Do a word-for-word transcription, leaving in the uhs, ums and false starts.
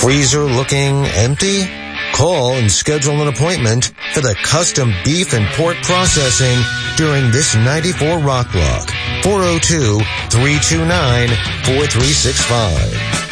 Freezer looking empty? Call and schedule an appointment for the custom beef and pork processing during this ninety-four Rock Block. four oh two, three two nine, four three six five.